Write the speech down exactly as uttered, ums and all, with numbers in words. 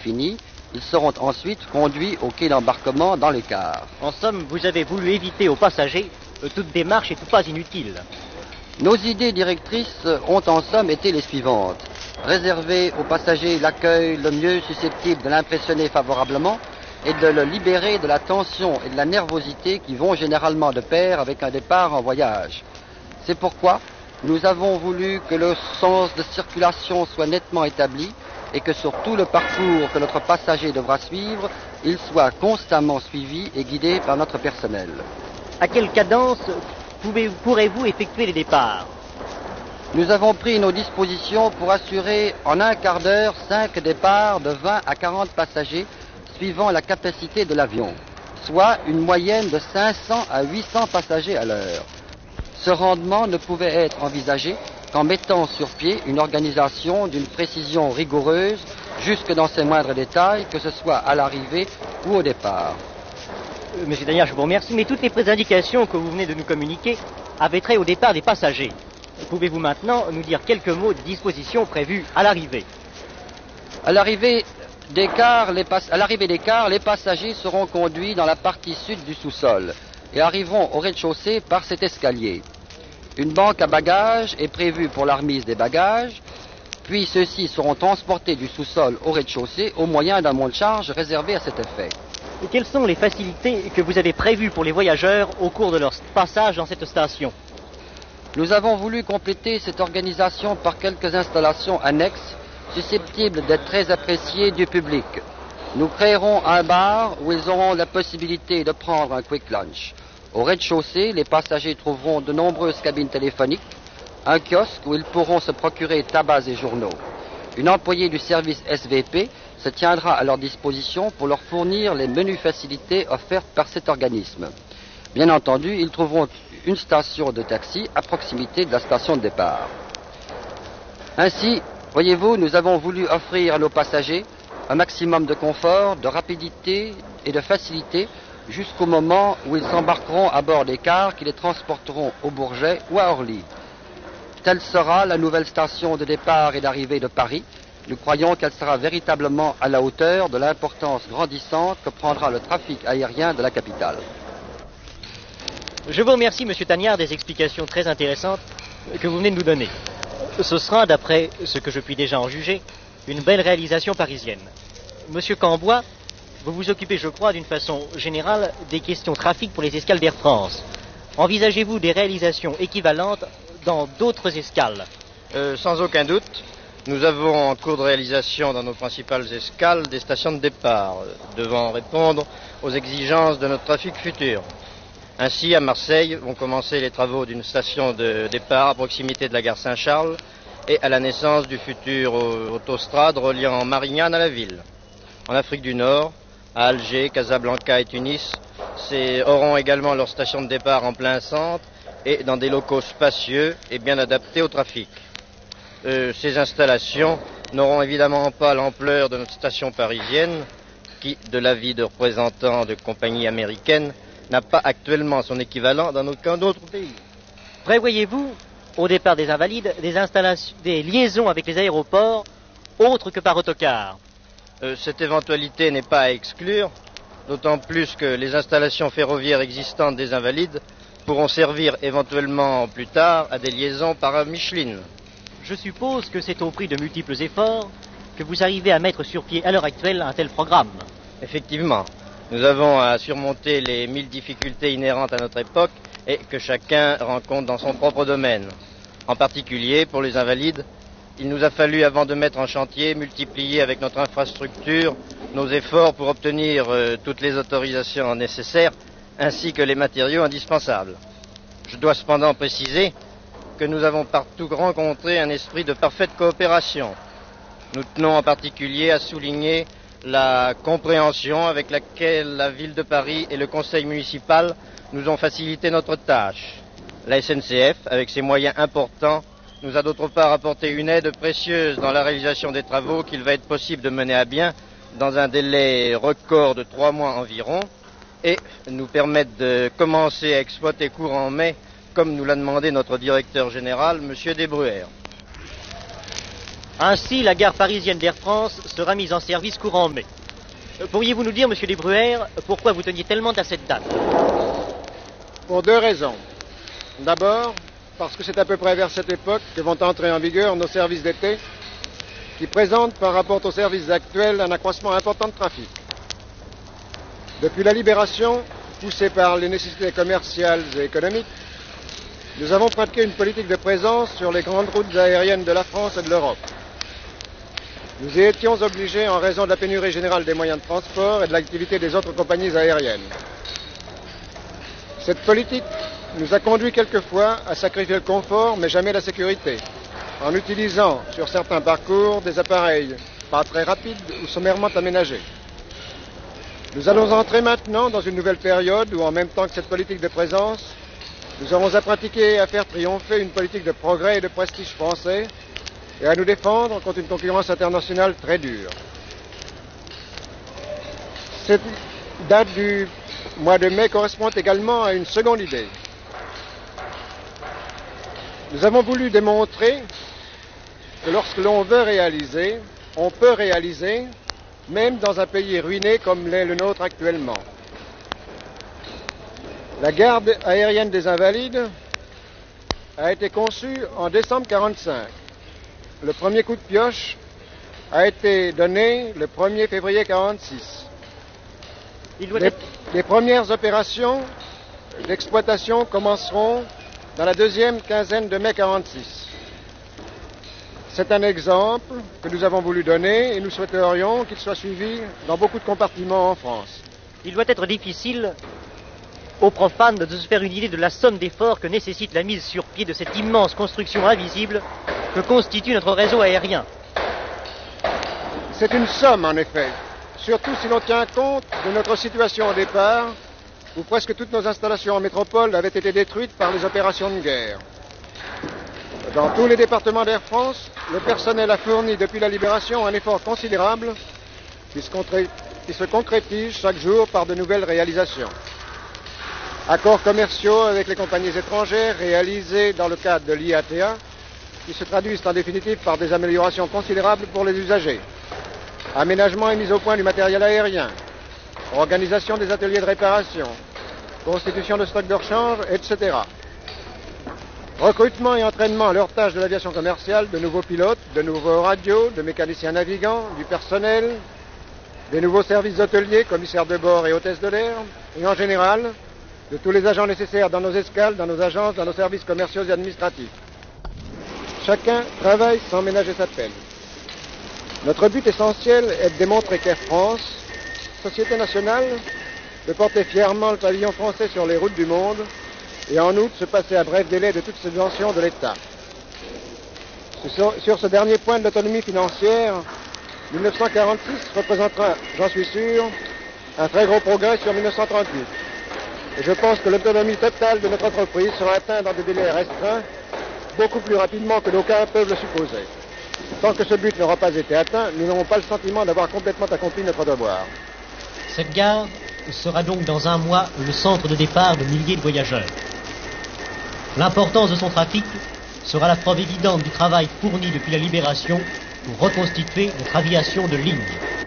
définie. Ils seront ensuite conduits au quai d'embarquement dans les cars. En somme, vous avez voulu éviter aux passagers euh, toute démarche et tout pas inutile. Nos idées directrices ont en somme été les suivantes. Réserver aux passagers l'accueil le mieux susceptible de l'impressionner favorablement et de le libérer de la tension et de la nervosité qui vont généralement de pair avec un départ en voyage. C'est pourquoi nous avons voulu que le sens de circulation soit nettement établi et que sur tout le parcours que notre passager devra suivre, il soit constamment suivi et guidé par notre personnel. À quelle cadence pouvez- pourrez-vous effectuer les départs? Nous avons pris nos dispositions pour assurer en un quart d'heure cinq départs de vingt à quarante passagers suivant la capacité de l'avion, soit une moyenne de cinq cents à huit cents passagers à l'heure. Ce rendement ne pouvait être envisagé qu'en mettant sur pied une organisation d'une précision rigoureuse jusque dans ses moindres détails, que ce soit à l'arrivée ou au départ. Euh, Monsieur Daniel, je vous remercie, mais toutes les indications que vous venez de nous communiquer avaient trait au départ des passagers. Pouvez-vous maintenant nous dire quelques mots des dispositions prévues à l'arrivée? À l'arrivée des cars, les pas- à l'arrivée des cars, les passagers seront conduits dans la partie sud du sous-sol et arriveront au rez-de-chaussée par cet escalier. Une banque à bagages est prévue pour la remise des bagages, puis ceux-ci seront transportés du sous-sol au rez-de-chaussée au moyen d'un monte-charge réservé à cet effet. Et quelles sont les facilités que vous avez prévues pour les voyageurs au cours de leur passage dans cette station? Nous avons voulu compléter cette organisation par quelques installations annexes susceptibles d'être très appréciées du public. Nous créerons un bar où ils auront la possibilité de prendre un quick lunch. Au rez-de-chaussée, les passagers trouveront de nombreuses cabines téléphoniques, un kiosque où ils pourront se procurer tabac et journaux. Une employée du service S V P se tiendra à leur disposition pour leur fournir les menus facilités offertes par cet organisme. Bien entendu, ils trouveront une station de taxi à proximité de la station de départ. Ainsi, voyez-vous, nous avons voulu offrir à nos passagers un maximum de confort, de rapidité et de facilité jusqu'au moment où ils s'embarqueront à bord des cars qui les transporteront au Bourget ou à Orly. Telle sera la nouvelle station de départ et d'arrivée de Paris. Nous croyons qu'elle sera véritablement à la hauteur de l'importance grandissante que prendra le trafic aérien de la capitale. Je vous remercie, Monsieur Tagnard, des explications très intéressantes que vous venez de nous donner. Ce sera, d'après ce que je puis déjà en juger, une belle réalisation parisienne. Monsieur Cambois, vous vous occupez, je crois, d'une façon générale des questions trafic pour les escales d'Air France. Envisagez-vous des réalisations équivalentes dans d'autres escales? Euh, sans aucun doute, nous avons en cours de réalisation dans nos principales escales des stations de départ, euh, devant répondre aux exigences de notre trafic futur. Ainsi, à Marseille, vont commencer les travaux d'une station de départ à proximité de la gare Saint-Charles et à la naissance du futur autostrade reliant Marignane à la ville. En Afrique du Nord, à Alger, Casablanca et Tunis, c'est, auront également leur station de départ en plein centre et dans des locaux spacieux et bien adaptés au trafic. Euh, ces installations n'auront évidemment pas l'ampleur de notre station parisienne, qui, de l'avis de représentants de compagnies américaines, n'a pas actuellement son équivalent dans aucun autre pays. Prévoyez-vous, au départ des Invalides, des, installations, des liaisons avec les aéroports autres que par autocar? Euh, cette éventualité n'est pas à exclure, d'autant plus que les installations ferroviaires existantes des Invalides pourront servir éventuellement plus tard à des liaisons par Micheline. Je suppose que c'est au prix de multiples efforts que vous arrivez à mettre sur pied à l'heure actuelle un tel programme. Effectivement, nous avons à surmonter les mille difficultés inhérentes à notre époque et que chacun rencontre dans son propre domaine. En particulier, pour les Invalides, il nous a fallu, avant de mettre en chantier, multiplier avec notre infrastructure nos efforts pour obtenir euh, toutes les autorisations nécessaires ainsi que les matériaux indispensables. Je dois cependant préciser que nous avons partout rencontré un esprit de parfaite coopération. Nous tenons en particulier à souligner la compréhension avec laquelle la ville de Paris et le conseil municipal nous ont facilité notre tâche. La S N C F, avec ses moyens importants, nous a d'autre part apporté une aide précieuse dans la réalisation des travaux qu'il va être possible de mener à bien dans un délai record de trois mois environ et nous permettre de commencer à exploiter courant mai, comme nous l'a demandé notre directeur général, M. Desbruères. Ainsi, la gare parisienne d'Air France sera mise en service courant mai. Euh, Pourriez-vous nous dire, monsieur Desbruères, pourquoi vous teniez tellement à cette date? Pour deux raisons. D'abord, parce que c'est à peu près vers cette époque que vont entrer en vigueur nos services d'été, qui présentent par rapport aux services actuels un accroissement important de trafic. Depuis la libération, poussée par les nécessités commerciales et économiques, nous avons pratiqué une politique de présence sur les grandes routes aériennes de la France et de l'Europe. Nous y étions obligés en raison de la pénurie générale des moyens de transport et de l'activité des autres compagnies aériennes. Cette politique nous a conduit quelquefois à sacrifier le confort, mais jamais la sécurité, en utilisant sur certains parcours des appareils pas très rapides ou sommairement aménagés. Nous allons entrer maintenant dans une nouvelle période où, en même temps que cette politique de présence, nous aurons à pratiquer et à faire triompher une politique de progrès et de prestige français et à nous défendre contre une concurrence internationale très dure. Cette date du mois de mai correspond également à une seconde idée. Nous avons voulu démontrer que lorsque l'on veut réaliser, on peut réaliser, même dans un pays ruiné comme l'est le nôtre actuellement. La gare aérienne des Invalides a été conçue en décembre mille neuf cent quarante-cinq. Le premier coup de pioche a été donné le premier février mille neuf cent quarante-six. Il doit Les, être... les premières opérations d'exploitation commenceront dans la deuxième quinzaine de mai mille neuf cent quarante-six. C'est un exemple que nous avons voulu donner et nous souhaiterions qu'il soit suivi dans beaucoup de compartiments en France. Il doit être difficile aux profanes de se faire une idée de la somme d'efforts que nécessite la mise sur pied de cette immense construction invisible que constitue notre réseau aérien. C'est une somme, en effet, surtout si l'on tient compte de notre situation au départ, où presque toutes nos installations en métropole avaient été détruites par les opérations de guerre. Dans tous les départements d'Air France, le personnel a fourni depuis la libération un effort considérable qui se, concré... qui se concrétise chaque jour par de nouvelles réalisations. Accords commerciaux avec les compagnies étrangères réalisés dans le cadre de l'I A T A qui se traduisent en définitive par des améliorations considérables pour les usagers. Aménagement et mise au point du matériel aérien, organisation des ateliers de réparation, constitution de stocks de rechange, et cetera. Recrutement et entraînement à leur tâche de l'aviation commerciale de nouveaux pilotes, de nouveaux radios, de mécaniciens navigants, du personnel, des nouveaux services hôteliers, commissaires de bord et hôtesses de l'air, et en général, de tous les agents nécessaires dans nos escales, dans nos agences, dans nos services commerciaux et administratifs. Chacun travaille sans ménager sa peine. Notre but essentiel est de démontrer qu'Air France, société nationale, peut porter fièrement le pavillon français sur les routes du monde et en outre se passer à bref délai de toute subvention de l'État. Sur, sur ce dernier point de l'autonomie financière, mille neuf cent quarante-six représentera, j'en suis sûr, un très gros progrès sur mille neuf cent trente-huit. Et je pense que l'autonomie totale de notre entreprise sera atteinte dans des délais restreints, beaucoup plus rapidement que d'aucuns peuvent le supposer. Tant que ce but n'aura pas été atteint, nous n'aurons pas le sentiment d'avoir complètement accompli notre devoir. Cette gare sera donc dans un mois le centre de départ de milliers de voyageurs. L'importance de son trafic sera la preuve évidente du travail fourni depuis la libération pour reconstituer notre aviation de ligne.